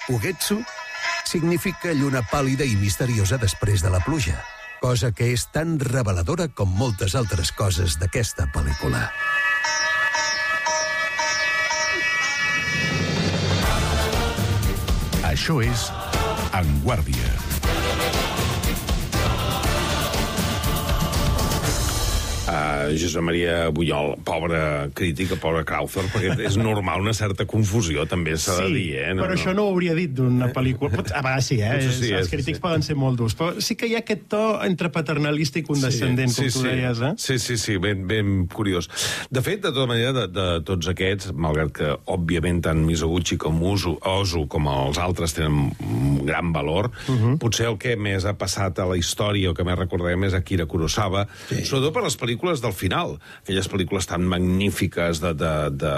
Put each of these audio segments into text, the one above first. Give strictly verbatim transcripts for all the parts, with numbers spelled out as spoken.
Ugetsu significa lluna pàl·lida i misteriosa després de la pluja, cosa que és tan reveladora com moltes altres coses d'aquesta pel·lícula. Això és En Guàrdia. Uh, Josep Maria Buyol, pobre crítica, pobre Crowther, perquè és normal una certa confusió, també s'ha sí, de dir, eh? No, però no. això no ho hauria dit d'una pel·lícula. Pot, a vegades sí, eh? Sí, Els és, crítics sí. poden ser molt durs, però sí que hi ha aquest to entre paternalista i condescendent, sí, com tu sí, deies, eh? Sí, sí, sí, ben, ben curiós. De fet, de tota manera, de, de tots aquests, malgrat que, òbviament, tant Mizoguchi com Ozu, Ozu com els altres tenen un gran valor, uh -huh. potser el que més ha passat a la història, o que més recordarem, és Akira Kurosawa, sí. sobretot per les pel·lícules del final, aquelles pel·lícules tan magnífiques de, de, de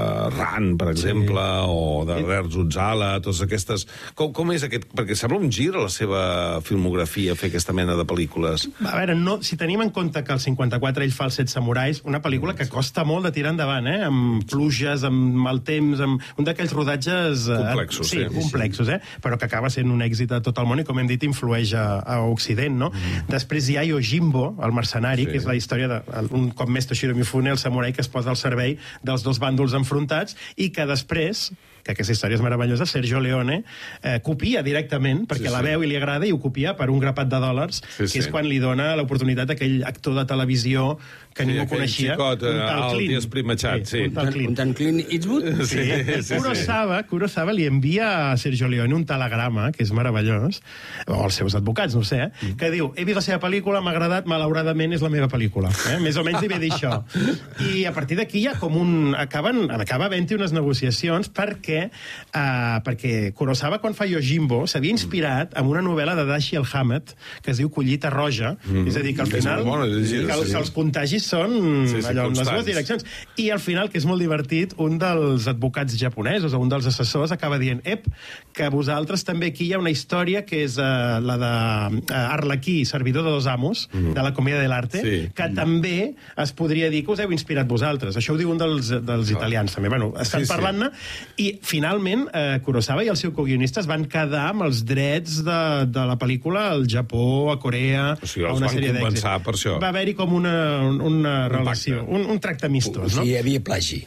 Ran, per exemple, sí. o de Rers Utzala, totes aquestes... Com, com és aquest? Perquè sembla un gir a la seva filmografia fer aquesta mena de pel·lícules. A veure, no, si tenim en compte que el cinquanta-quatre ell fa els set samurais, una pel·lícula que costa molt de tirar endavant, eh? Amb pluges, amb mal temps, amb un d'aquells rodatges... Eh, complexos, sí. sí. complexos, eh? Però que acaba sent un èxit a tot el món i, com hem dit, influeix a, a Occident, no? Mm. Després hi ha Yojimbo, el mercenari, sí. que és la història de un cop més Toshiro Mifune, el samurai que es posa al servei dels dos bàndols enfrontats i que després, que aquesta història és meravellosa, Sergio Leone eh, copia directament, perquè sí, sí. la veu i li agrada, i ho copia per un grapat de dòlars, sí, que sí. és quan li dona l'oportunitat a aquell actor de televisió que sí, ningú coneixia. Xicot, un tal alt Clint. i esprimatxat, sí. Un tal Clint. Un tal Clint Eastwood? Sí, sí, sí, Kurosawa, Kurosawa li envia a Sergio Leone un telegrama, que és meravellós, o als seus advocats, no ho sé, eh, mm. que diu, he vist la seva pel·lícula, m'ha agradat, malauradament és la meva pel·lícula. Eh? Més o menys li ve dir això. I a partir d'aquí hi ha com un... Acaben, acaba havent-hi unes negociacions perquè, uh, perquè Kurosawa, quan fa Yojimbo, s'havia inspirat en una novel·la de Dashiell Hammett que es diu Collita Roja, mm. és a dir, que al final bona, que, els, que els contagis són sí, sí, allò, en les dues direccions. I al final, que és molt divertit, un dels advocats japonesos o un dels assessors acaba dient, ep, que vosaltres també aquí hi ha una història que és uh, la de uh, Arlequí, servidor de dos amos, mm. de la comèdia de l'arte, sí. que mm. també es podria dir que us heu inspirat vosaltres. Això ho diu un dels, dels italians, també. Bueno, estan sí, parlant-ne, sí. i finalment eh, Kurosawa i el seu co-guionista es van quedar amb els drets de, de la pel·lícula al Japó, a Corea, o sigui, a una sèrie d'èxits. Per això. Va haver-hi com una, una relació, un, un tracte amistós, no? Sí, hi havia plagi.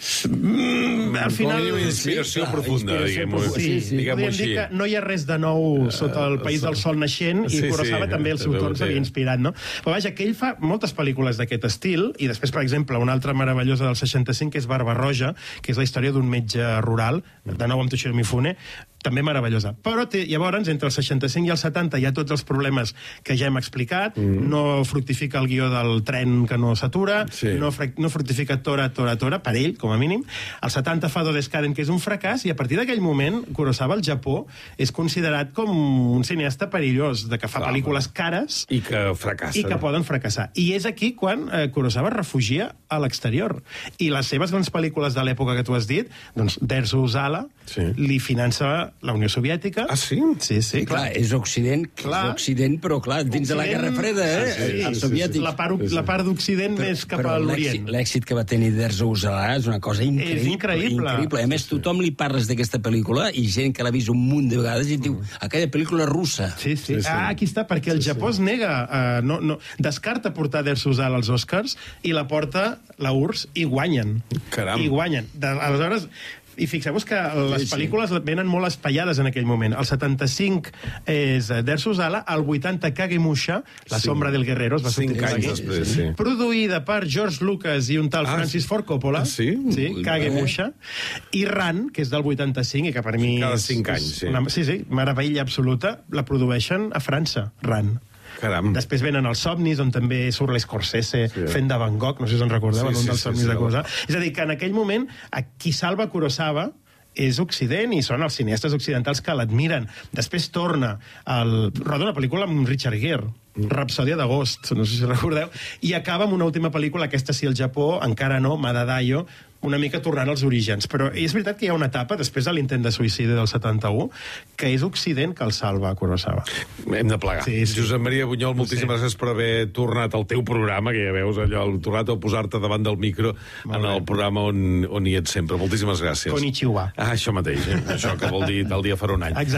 Mm, al final... Una inspiració sí, profunda, diguem-ho sí, sí. diguem Podríem dir que no hi ha res de nou sota el País del Sol naixent, i sí, Kurosawa sí, també al seu torn s'havia inspirat, no? Però vaja, que ell fa moltes pel·lícules d'aquest estil, i després, per exemple, una altra meravellosa del seixanta-cinc, que és Barba-roja, que és la història d'un metge rural, de nou amb Toshiro Mifune, també meravellosa. Però té, llavors, entre el seixanta-cinc i el setanta hi ha tots els problemes que ja hem explicat, mm. no fructifica el guió del tren que no s'atura, sí. no, no fructifica Tora, Tora, Tora, per ell, com a mínim. El setanta fa Dodescaden, que és un fracàs, i a partir d'aquell moment, Kurosawa al Japó és considerat com un cineasta perillós, de que fa Clar, pel·lícules cares i que fracassa. I que poden fracassar. I és aquí quan eh, Kurosawa es refugia a l'exterior. I les seves grans pel·lícules de l'època que tu has dit, doncs, Dersu Uzala, sí. li finança la Unió Soviètica. Ah, sí? Sí, sí, clar. clar és Occident, clar. és Occident, però clar, dins Occident, de la Guerra Freda, eh? Sí, sí, els soviètics. La part, la part d'Occident més cap a l'Orient. L'èxit que va tenir Dersu Uzala és una cosa increïble. És increïble. increïble. A més, tothom li parles d'aquesta pel·lícula i gent que l'ha vist un munt de vegades i diu, aquella pel·lícula russa. Sí, sí. sí, sí. Ah, aquí està, perquè el sí, Japó sí. es nega, uh, no, no, descarta portar Dersu Uzala als Oscars i la porta la U R S S i guanyen. Caram. I guanyen. De, aleshores... I fixeu-vos que les pel·lícules venen molt espaiades en aquell moment. El setanta-cinc és Dersu Uzala, el vuitanta Kagemusha, La sí. sombra del guerrero, es va Cinc anys després, sí. Produïda per George Lucas i un tal ah, Francis Ford Coppola. Ah, sí? Sí, Kagemusha. I Ran, que és del vuitanta-cinc, i que per mi... Cada cinc anys, sí. Una, sí, sí, meravella absoluta. La produeixen a França, Ran. Caram. Després venen els somnis, on també surt l'Scorsese sí. fent de Van Gogh, no sé si us en recordeu, sí, un dels sí, somnis sí, de sí. cosa. És a dir, que en aquell moment, a qui salva Kurosawa és Occident, i són els cineastes occidentals que l'admiren. Després torna, el... roda una pel·lícula amb Richard Gere, Rapsòdia d'agost, no sé si recordeu, i acaba amb una última pel·lícula, aquesta sí al Japó, encara no, Madadayo, una mica tornant als orígens. Però és veritat que hi ha una etapa, després de l'intent de suïcidi del setanta-u, que és Occident que el salva a Kurosawa. Hem de plegar. Sí, sí. Josep Maria Buyol, moltíssimes sí. gràcies per haver tornat al teu programa, que ja veus, allò, tornat a posar-te davant del micro en el programa on, on hi ets sempre. Moltíssimes gràcies. Konnichiwa. Ah, això mateix, eh? Això que vol dir el dia farà un any. Exacte.